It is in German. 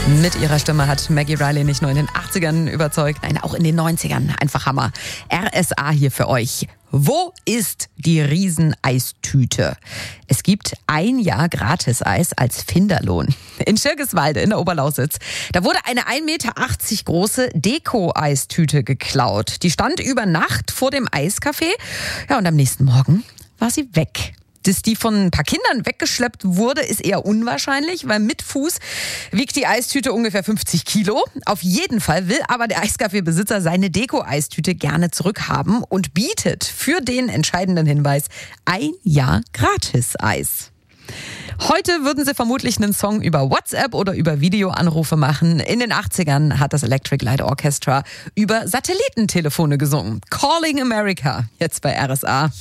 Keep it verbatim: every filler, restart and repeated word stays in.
Mit ihrer Stimme hat Maggie Riley nicht nur in den achtzigern überzeugt, nein, auch in den neunzigern. Einfach Hammer. R S A hier für euch. Wo ist die Rieseneistüte? Es gibt ein Jahr Gratis-Eis als Finderlohn. In Schirgiswalde in der Oberlausitz. Da wurde eine ein Meter achtzig große Deko-Eistüte geklaut. Die stand über Nacht vor dem Eiscafé. Ja, und am nächsten Morgen war sie weg. Dass die von ein paar Kindern weggeschleppt wurde, ist eher unwahrscheinlich, weil mit Fuß wiegt die Eistüte ungefähr fünfzig Kilo. Auf jeden Fall will aber der Eiscafé-Besitzer seine Deko-Eistüte gerne zurückhaben und bietet für den entscheidenden Hinweis ein Jahr Gratis-Eis. Heute würden sie vermutlich einen Song über WhatsApp oder über Videoanrufe machen. In den achtzigern hat das Electric Light Orchestra über Satellitentelefone gesungen. Calling America, jetzt bei R S A.